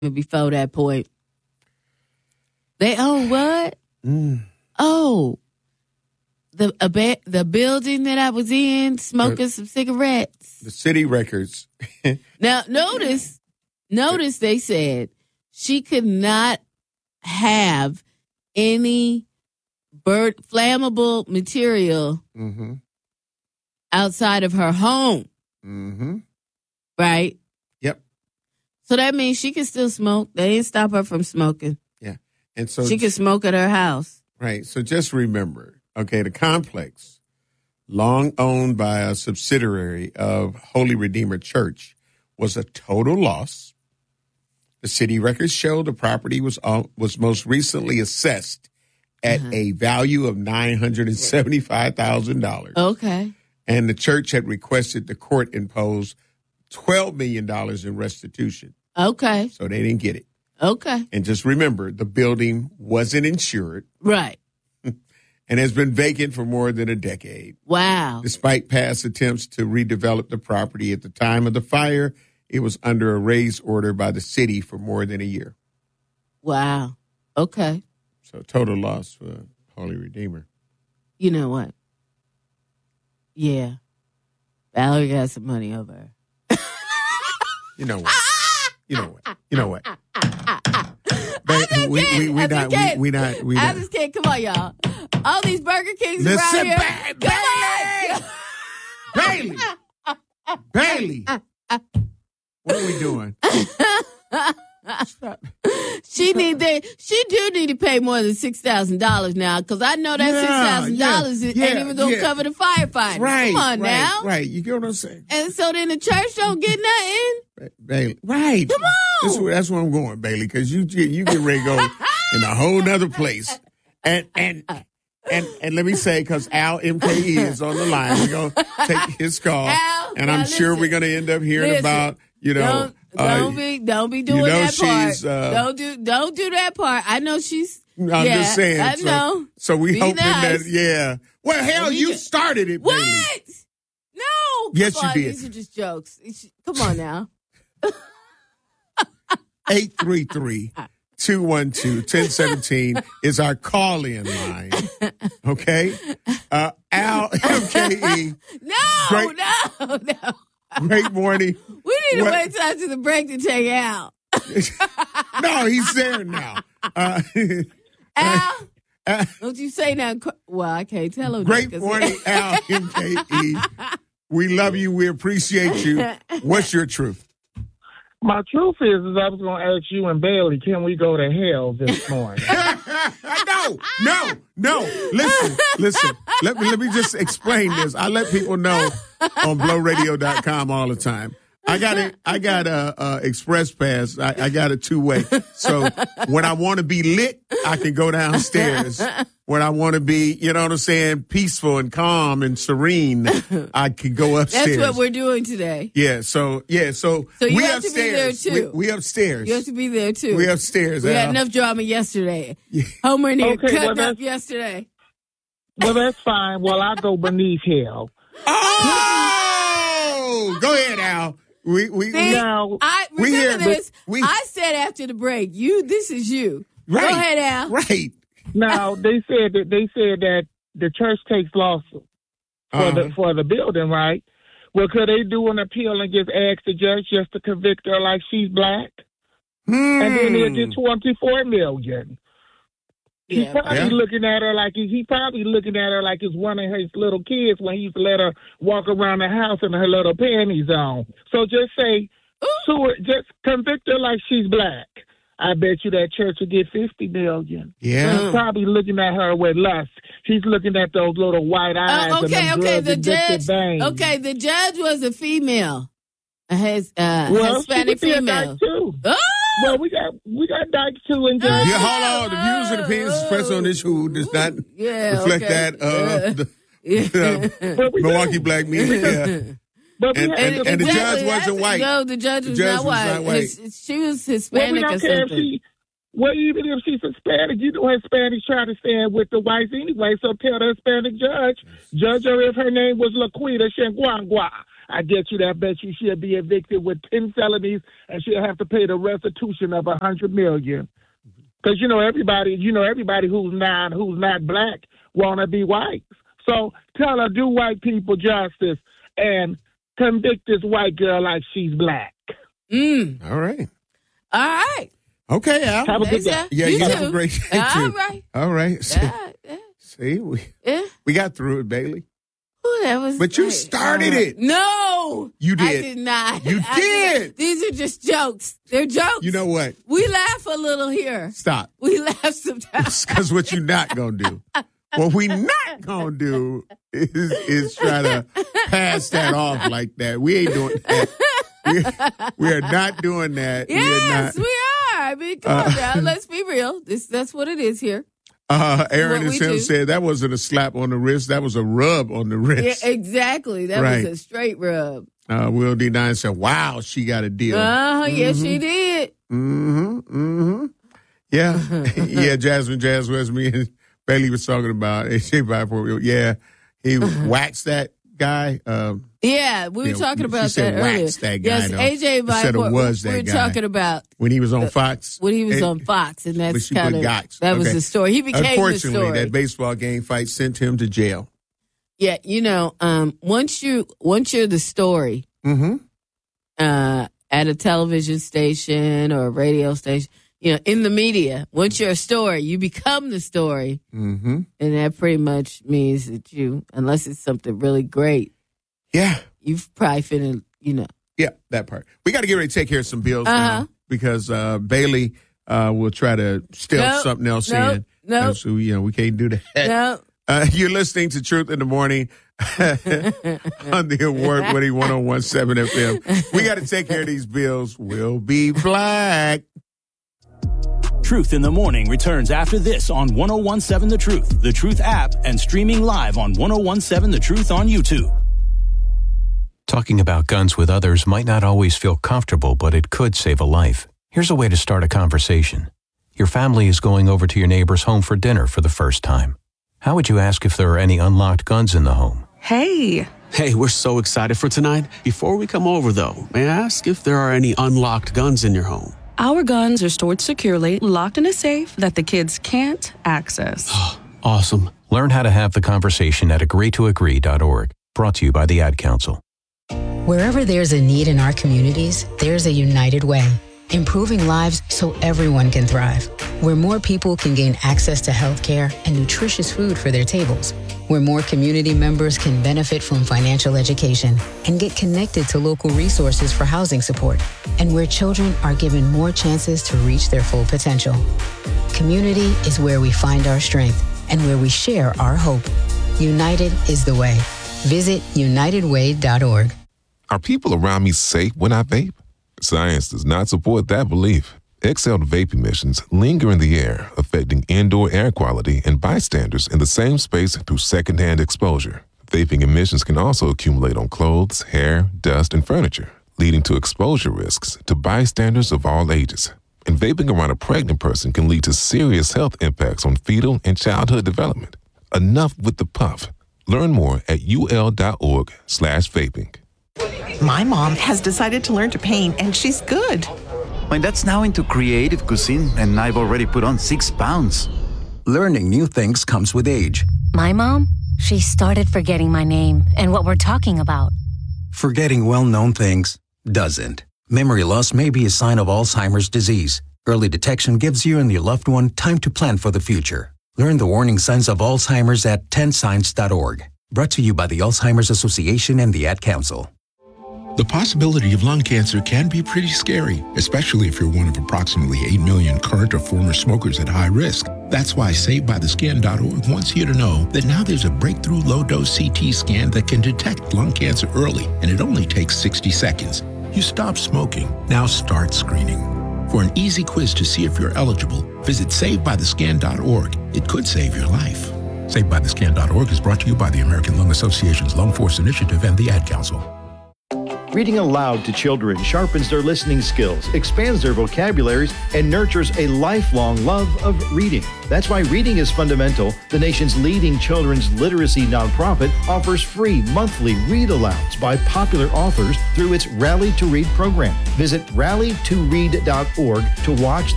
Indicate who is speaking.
Speaker 1: before that point. They own what? Oh, the building that I was in, smoking some cigarettes.
Speaker 2: The City Records.
Speaker 1: Now, notice they said she could not have any flammable material outside of her home.
Speaker 2: Mm-hmm.
Speaker 1: Right?
Speaker 2: Yep.
Speaker 1: So that means she can still smoke. They didn't stop her from smoking.
Speaker 2: Yeah. And so
Speaker 1: she can smoke at her house.
Speaker 2: Right. So just remember, okay, the complex, long owned by a subsidiary of Holy Redeemer Church, was a total loss. The city records show the property was most recently assessed at a value of $975,000.
Speaker 1: Okay.
Speaker 2: And the church had requested the court impose $12 million in restitution.
Speaker 1: Okay.
Speaker 2: So they didn't get it.
Speaker 1: Okay.
Speaker 2: And just remember, the building wasn't insured.
Speaker 1: Right.
Speaker 2: And has been vacant for more than a decade.
Speaker 1: Wow.
Speaker 2: Despite past attempts to redevelop the property at the time of the fire, it was under a raise order by the city for more than a year.
Speaker 1: Wow. Okay.
Speaker 2: So total loss for Holy Redeemer.
Speaker 1: You know what? Yeah. Valerie got some money over her.
Speaker 2: You know what? You know what? You know what?
Speaker 1: I just can't. Come on, y'all. All these Burger Kings around here.
Speaker 2: Bailey. What are we doing?
Speaker 1: She do need to pay more than $6,000 now, because I know that $6,000 ain't even gonna cover the firefighter.
Speaker 2: Right,
Speaker 1: come on now.
Speaker 2: Right, you get what I'm saying?
Speaker 1: And so then the church don't get nothing.
Speaker 2: Bailey, right?
Speaker 1: Come on.
Speaker 2: That's where I'm going, Bailey, because you get ready to go in a whole nother place. And let me say, because Al MKE is on the line, we're gonna take his call,
Speaker 1: Al,
Speaker 2: and I'm sure we're gonna end up hearing about
Speaker 1: Don't be doing that part. Don't do that part. I know she's.
Speaker 2: I'm just saying.
Speaker 1: I know.
Speaker 2: So we hoping
Speaker 1: nice.
Speaker 2: that. Well, hell, you started it, Bailey.
Speaker 1: What? No.
Speaker 2: Yes, you did.
Speaker 1: These are just jokes. Come on now.
Speaker 2: 833-212-1017 is our call-in line. Okay? Al MKE.
Speaker 1: No.
Speaker 2: Great morning.
Speaker 1: We need to wait till after the break to take Al.
Speaker 2: No, he's there now.
Speaker 1: Al, don't you say that. Well, I can't tell him.
Speaker 2: Great morning, Al MKE. We love you. We appreciate you. What's your truth?
Speaker 3: My truth is I was going to ask you and Bailey, can we go to hell this morning?
Speaker 2: No. Listen. Let me just explain this. I let people know on blowradio.com all the time. I got a express pass. I got a two-way. So when I want to be lit, I can go downstairs. When I want to be, you know what I'm saying, peaceful and calm and serene, I can go upstairs.
Speaker 1: That's what we're doing today.
Speaker 2: So
Speaker 1: you
Speaker 2: we
Speaker 1: have
Speaker 2: upstairs.
Speaker 1: to be there too.
Speaker 2: We upstairs.
Speaker 1: You have to be there too.
Speaker 2: We upstairs.
Speaker 1: We had enough drama yesterday. Homer and he cut up yesterday.
Speaker 3: Well, that's fine. Well, I'll go beneath hell.
Speaker 2: Oh, go ahead, Al. I
Speaker 1: remember this. I said after the break, this is you.
Speaker 2: Right.
Speaker 1: Go ahead, Al.
Speaker 3: Right. Now they said that the church takes lawsuit for the building, right? Well, could they do an appeal and just ask the judge just to convict her like she's black, and then they'll get $24 million? He's probably looking at her like it's one of his little kids when he used to let her walk around the house in her little panties on. So just say, just convict her like she's black. I bet you that church will get $50 million.
Speaker 2: Yeah.
Speaker 3: He's probably looking at her with lust. He's looking at those little white eyes.
Speaker 1: The judge was a female. Hispanic female.
Speaker 3: Too. Oh! Well, we got dykes too in Jersey.
Speaker 2: Yeah, hold on. The views and opinions expressed on this show does not reflect that the Milwaukee black media.
Speaker 3: But
Speaker 2: and the judge wasn't white.
Speaker 1: No, the judge was not white. She was Hispanic or something.
Speaker 3: Even if she's Hispanic, Hispanics try to stand with the whites anyway. So tell the Hispanic judge her if her name was Laquita Shenguangua. I get you that. Bet you she'll be evicted with 10 felonies, and she'll have to pay the restitution of $100 million. Because everybody who's not black want to be white. So tell her, do white people justice and convict this white girl like she's black.
Speaker 2: All right. Okay, Al.
Speaker 3: Have a good day.
Speaker 2: Yeah, you have a great day, too. All right. See, we got through it, Bailey.
Speaker 1: Ooh, that was
Speaker 2: But you started it.
Speaker 1: No.
Speaker 2: You did.
Speaker 1: I did not.
Speaker 2: You did.
Speaker 1: These are just jokes. They're jokes.
Speaker 2: You know what?
Speaker 1: We laugh a little here.
Speaker 2: Stop.
Speaker 1: We laugh sometimes.
Speaker 2: Because what you're not going to do. What we not going to do is try to pass that off like that. We ain't doing that. We are not doing that.
Speaker 1: Yes, we are. I mean, come on now. Let's be real. That's what it is here.
Speaker 2: Aaron and Tim said that wasn't a slap on the wrist. That was a rub on the wrist.
Speaker 1: Yeah, exactly. That was a straight rub.
Speaker 2: Will D9 said, wow, she got a deal.
Speaker 1: Yes, she did.
Speaker 2: Yeah. Yeah, Jasmine Jazz was me and Bailey was talking about AJ 540. Yeah, he waxed that guy.
Speaker 1: Yeah, we were talking about that earlier.
Speaker 2: Waxed that guy,
Speaker 1: yes, AJ Biden. We were talking about
Speaker 2: when he was on Fox.
Speaker 1: When he was on Fox, and that's kind of that was the story. He became the story.
Speaker 2: Unfortunately, that baseball game fight sent him to jail.
Speaker 1: Yeah, once you're the story, at a television station or a radio station, in the media, once you're a story, you become the story. And that pretty much means that unless it's something really great.
Speaker 2: Yeah.
Speaker 1: You've probably finna,
Speaker 2: Yeah, that part. We got to get ready to take care of some bills now because Bailey will try to steal something else in.
Speaker 1: No.
Speaker 2: So, we can't do that.
Speaker 1: No.
Speaker 2: You're listening to Truth in the Morning on the award-winning 101.7 FM. We got to take care of these bills. We'll be black.
Speaker 4: Truth in the Morning returns after this on 101.7 The Truth app, and streaming live on 101.7 The Truth on YouTube.
Speaker 5: Talking about guns with others might not always feel comfortable, but it could save a life. Here's a way to start a conversation. Your family is going over to your neighbor's home for dinner for the first time. How would you ask if there are any unlocked guns in the home?
Speaker 6: Hey, we're so excited for tonight. Before we come over, though, may I ask if there are any unlocked guns in your home?
Speaker 7: Our guns are stored securely, locked in a safe that the kids can't access.
Speaker 6: Awesome.
Speaker 5: Learn how to have the conversation at agreetoagree.org. Brought to you by the Ad Council.
Speaker 8: Wherever there's a need in our communities, there's a United Way. Improving lives so everyone can thrive. Where more people can gain access to health care and nutritious food for their tables. Where more community members can benefit from financial education and get connected to local resources for housing support. And where children are given more chances to reach their full potential. Community is where we find our strength and where we share our hope. United is the way. Visit unitedway.org.
Speaker 9: Are people around me safe when I vape? Science does not support that belief. Exhaled vape emissions linger in the air, affecting indoor air quality and bystanders in the same space through secondhand exposure. Vaping emissions can also accumulate on clothes, hair, dust, and furniture, leading to exposure risks to bystanders of all ages. And vaping around a pregnant person can lead to serious health impacts on fetal and childhood development. Enough with the puff. Learn more at ul.org/vaping.
Speaker 10: My mom has decided to learn to paint, and she's good.
Speaker 11: My dad's now into creative cuisine, and I've already put on 6 pounds.
Speaker 12: Learning new things comes with age.
Speaker 13: My mom, she started forgetting my name and what we're talking about.
Speaker 12: Forgetting well-known things doesn't. Memory loss may be a sign of Alzheimer's disease. Early detection gives you and your loved one time to plan for the future. Learn the warning signs of Alzheimer's at 10signs.org. Brought to you by the Alzheimer's Association and the Ad Council.
Speaker 14: The possibility of lung cancer can be pretty scary, especially if you're one of approximately 8 million current or former smokers at high risk. That's why SaveByTheScan.org wants you to know that now there's a breakthrough low-dose CT scan that can detect lung cancer early, and it only takes 60 seconds. You stop smoking, now start screening. For an easy quiz to see if you're eligible, visit SaveByTheScan.org. It could save your life. SaveByTheScan.org is brought to you by the American Lung Association's Lung Force Initiative and the Ad Council.
Speaker 15: Reading aloud to children sharpens their listening skills, expands their vocabularies, and nurtures a lifelong love of reading. That's why Reading is Fundamental, the nation's leading children's literacy nonprofit, offers free monthly read-alouds by popular authors through its Rally to Read program. Visit rallytoread.org to watch